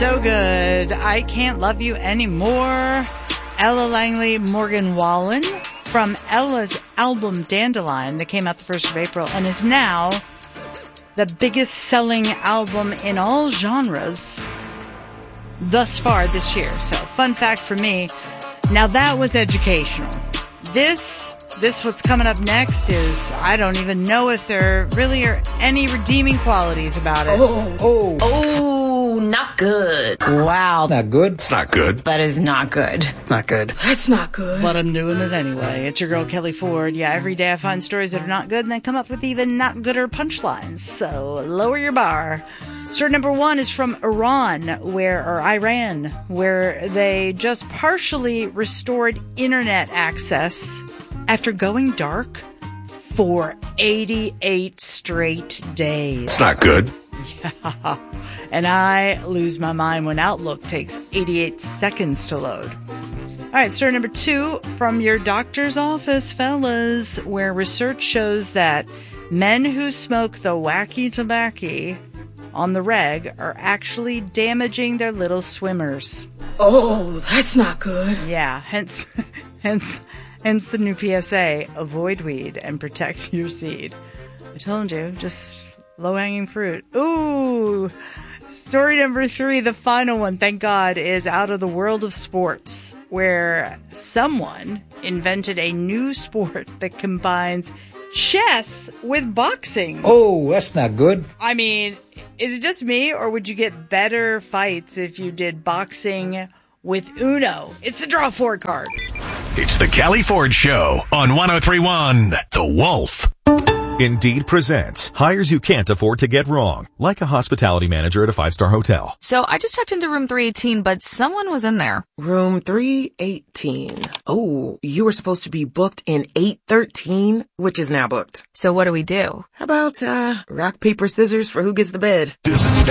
so good. I Can't Love You Anymore. Ella Langley, Morgan Wallen from Ella's album Dandelion that came out the 1st of April and is now the biggest selling album in all genres thus far this year. So, fun fact for me. Now that was educational. This what's coming up next is, I don't even know if there really are any redeeming qualities about it. Oh, not good. Wow. Not good. It's not good. That is not good. Not good. That's not good. But I'm doing it anyway. It's your girl, Kelly Ford. Yeah, every day I find stories that are not good and then come up with even not gooder punchlines. So lower your bar. Story number 1 is from Iran, where they just partially restored internet access after going dark for 88 straight days. It's not good. Yeah. And I lose my mind when Outlook takes 88 seconds to load. All right, story number 2 from your doctor's office, fellas, where research shows that men who smoke the wacky tobacco on the reg are actually damaging their little swimmers. Oh, that's not good. Yeah, hence the new PSA, avoid weed and protect your seed. I told you, just low-hanging fruit. Ooh! Story number 3, the final one, thank God, is out of the world of sports, where someone invented a new sport that combines chess with boxing. Oh, that's not good. I mean, is it just me, or would you get better fights if you did boxing with Uno? It's the draw 4 card. It's the Kelly Ford Show on 103.1 The Wolf. Indeed presents hires you can't afford to get wrong, like a hospitality manager at a 5-star hotel. So I just checked into room 318, but someone was in there. Room 318. Oh, you were supposed to be booked in 813, which is now booked. So what do we do? How about, rock, paper, scissors for who gets the bed? This is